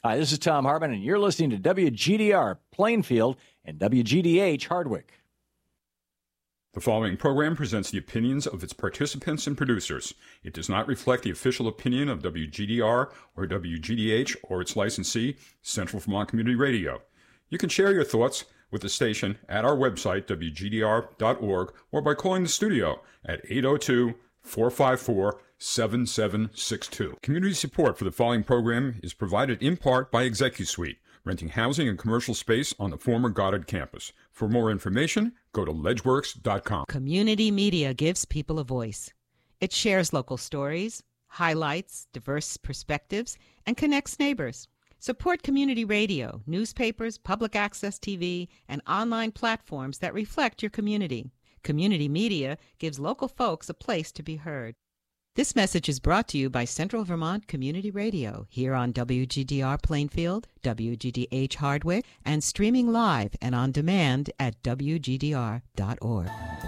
Hi, this is Tom Harmon, and you're listening to WGDR Plainfield and WGDH Hardwick. The following program presents the opinions of its participants and producers. It does not reflect the official opinion of WGDR or WGDH or its licensee, Central Vermont Community Radio. You can share your thoughts with the station at our website, WGDR.org, or by calling the studio at 802-454-7762. Community support for the following program is provided in part by ExecuSuite, renting housing and commercial space on the former Goddard campus. For more information, go to ledgeworks.com. Community media gives people a voice. It shares local stories, highlights diverse perspectives, and connects neighbors. Support community radio, newspapers, public access TV, and online platforms that reflect your community. Community media gives local folks a place to be heard. This message is brought to you by Central Vermont Community Radio, here on WGDR Plainfield, WGDH Hardwick, and streaming live and on demand at WGDR.org.